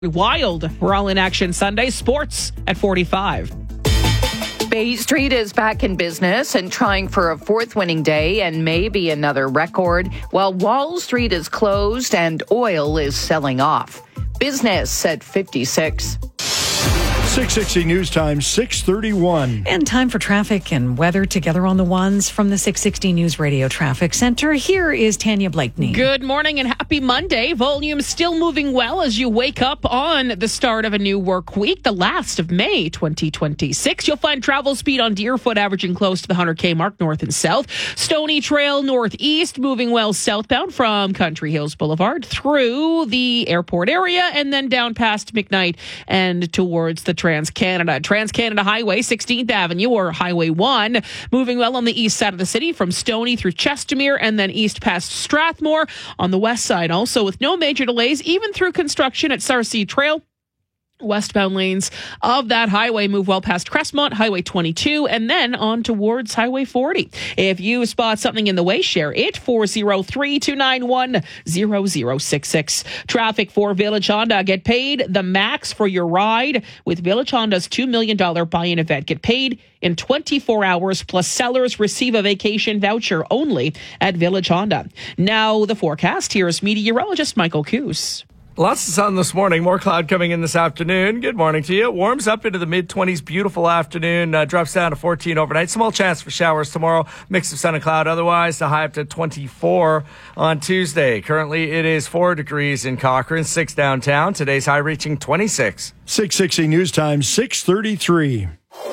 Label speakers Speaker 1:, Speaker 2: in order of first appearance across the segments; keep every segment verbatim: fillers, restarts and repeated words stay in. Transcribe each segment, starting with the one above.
Speaker 1: Wild. We're all in action Sunday. Sports at forty-five.
Speaker 2: Bay Street is back in business and trying for a fourth winning day and maybe another record, while Wall Street is closed and oil is selling off. Business at fifty-six.
Speaker 3: six sixty News Time, six thirty-one.
Speaker 4: And time for traffic and weather together on the ones from the six sixty News Radio Traffic Center. Here is Tanya Blakeney.
Speaker 1: Good morning and happy Monday. Volume still moving well as you wake up on the start of a new work week, the last of May twenty twenty-six. You'll find travel speed on Deerfoot averaging close to the one hundred K mark north and south. Stony Trail northeast moving well southbound from Country Hills Boulevard through the airport area and then down past McKnight and towards the Trans-Canada. Trans-Canada Highway, sixteenth Avenue or Highway one, moving well on the east side of the city from Stony through Chestermere and then east past Strathmore. On the west side also with no major delays, even through construction at Sarcee Trail. Westbound lanes of that highway move well past Crestmont, Highway twenty-two, and then on towards Highway forty. If you spot something in the way, share it, four oh three, two nine one, zero zero six six. Traffic for Village Honda. Get paid the max for your ride with Village Honda's two million dollars buy-in event. Get paid in twenty-four hours, plus sellers receive a vacation voucher only at Village Honda. Now the forecast. Here's meteorologist Michael Coos.
Speaker 5: Lots of sun this morning, more cloud coming in this afternoon. Good morning to you. It warms up into the mid-twenties, beautiful afternoon, uh, drops down to fourteen overnight. Small chance for showers tomorrow, mix of sun and cloud otherwise, the high up to twenty-four on Tuesday. Currently, it is four degrees in Cochrane, six downtown. Today's high reaching twenty-six.
Speaker 3: six sixty News Time, six thirty-three.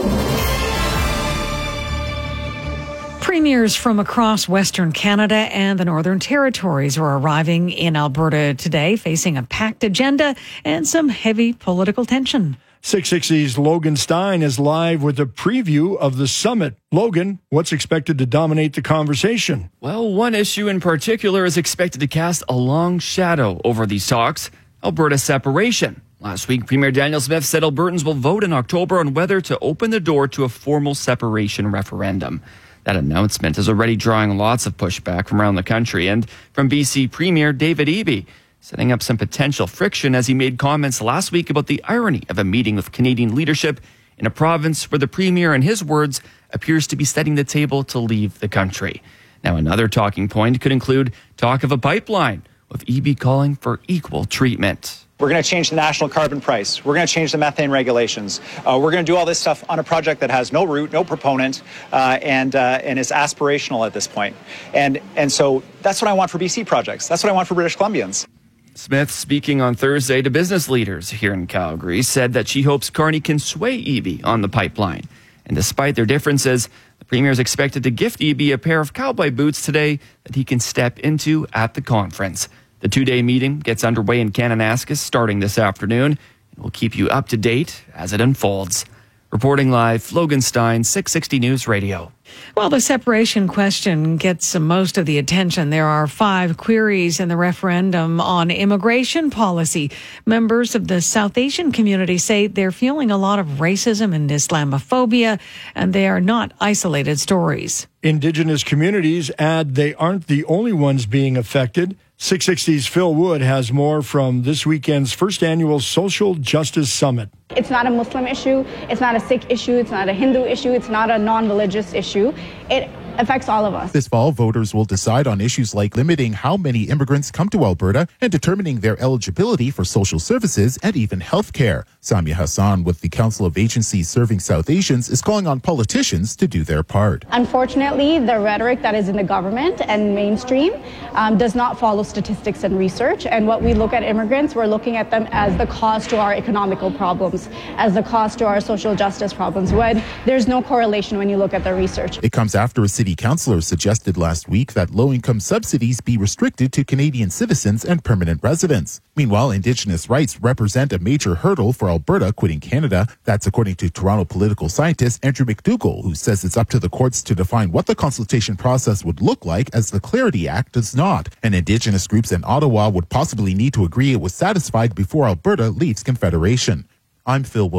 Speaker 4: Premiers from across Western Canada and the Northern Territories are arriving in Alberta today, facing a packed agenda and some heavy political tension.
Speaker 3: six sixty's Logan Stein is live with a preview of the summit. Logan, what's expected to dominate the conversation?
Speaker 6: Well, one issue in particular is expected to cast a long shadow over these talks: Alberta separation. Last week, Premier Daniel Smith said Albertans will vote in October on whether to open the door to a formal separation referendum. That announcement is already drawing lots of pushback from around the country and from B C Premier David Eby, setting up some potential friction as he made comments last week about the irony of a meeting with Canadian leadership in a province where the Premier, in his words, appears to be setting the table to leave the country. Now, another talking point could include talk of a pipeline, with Eby calling for equal treatment.
Speaker 7: We're going to change the national carbon price. We're going to change the methane regulations. Uh, we're going to do all this stuff on a project that has no root, no proponent, uh, and uh, and is aspirational at this point. And and so that's what I want for B C projects. That's what I want for British Columbians.
Speaker 6: Smith, speaking on Thursday to business leaders here in Calgary, said that she hopes Carney can sway Eby on the pipeline. And despite their differences, the Premier is expected to gift Eby a pair of cowboy boots today that he can step into at the conference. The two-day meeting gets underway in Kananaskis starting this afternoon, and we'll keep you up to date as it unfolds. Reporting live, Logan Stein, six sixty News Radio.
Speaker 4: Well, the separation question gets most of the attention. There are five queries in the referendum on immigration policy. Members of the South Asian community say they're feeling a lot of racism and Islamophobia, and they are not isolated stories.
Speaker 3: Indigenous communities add they aren't the only ones being affected. six sixty's Phil Wood has more from this weekend's first annual Social Justice Summit.
Speaker 8: It's not a Muslim issue, it's not a Sikh issue, it's not a Hindu issue, it's not a non-religious issue. It affects all of us.
Speaker 9: This fall, voters will decide on issues like limiting how many immigrants come to Alberta and determining their eligibility for social services and even health care. Samia Hassan with the Council of Agencies Serving South Asians is calling on politicians to do their part.
Speaker 8: Unfortunately, the rhetoric that is in the government and mainstream um, does not follow statistics and research. And what we look at immigrants, we're looking at them as the cause to our economical problems, as the cause to our social justice problems, when there's no correlation when you look at the research.
Speaker 9: It comes after a city councillor suggested last week that low-income subsidies be restricted to Canadian citizens and permanent residents. Meanwhile, Indigenous rights represent a major hurdle for Alberta quitting Canada. That's according to Toronto political scientist Andrew McDougall, who says it's up to the courts to define what the consultation process would look like, as the Clarity Act does not. And Indigenous groups in Ottawa would possibly need to agree it was satisfied before Alberta leaves Confederation. I'm Phil Wood.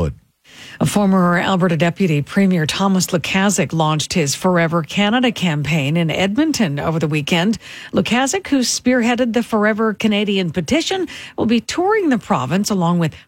Speaker 4: A former Alberta Deputy Premier Thomas Lukaszuk launched his Forever Canada campaign in Edmonton over the weekend. Lukaszuk, who spearheaded the Forever Canadian petition, will be touring the province along with